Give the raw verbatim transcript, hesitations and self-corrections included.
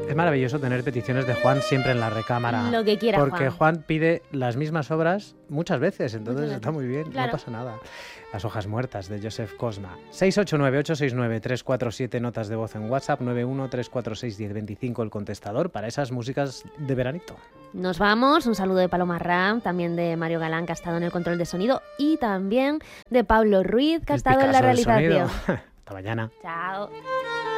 Es maravilloso tener peticiones de Juan siempre en la recámara. Lo que quiera, porque Juan. Juan pide las mismas obras muchas veces, entonces Muchas está muy bien, Claro. no pasa nada. Las hojas muertas, de Joseph Cosma. seis ocho nueve, ocho seis nueve, tres cuatro siete, notas de voz en WhatsApp, nueve uno tres cuatro seis, uno cero dos cinco el contestador para esas músicas de veranito. Nos vamos, un saludo de Paloma Ram, también de Mario Galán, que ha estado en el control de sonido, y también de Pablo Ruiz, que ha El estado en la Picasso del realización. sonido. Hasta mañana. Chao.